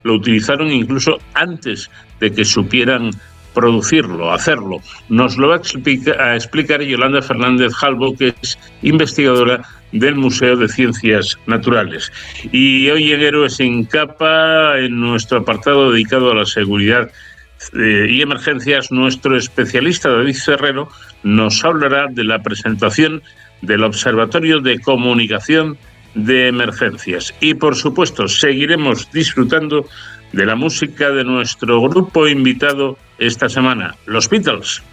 lo utilizaron incluso antes de que supieran producirlo, hacerlo. Nos lo va a explicar Yolanda Fernández Jalbo, que es investigadora del Museo de Ciencias Naturales. Y hoy en Héroes sin Capa, en nuestro apartado dedicado a la seguridad y emergencias, nuestro especialista David Ferrero nos hablará de la presentación del Observatorio de Comunicación de Emergencias. Y por supuesto seguiremos disfrutando de la música de nuestro grupo invitado esta semana, los Beatles.